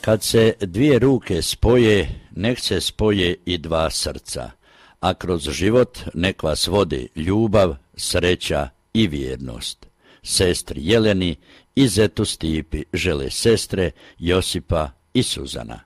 Kad se dvije ruke spoje, nek se spoje i dva srca, a kroz život nek vas vodi ljubav, sreća i vjernost. Sestri Jeleni i zetu Stipi žele sestre Josipa i Suzana.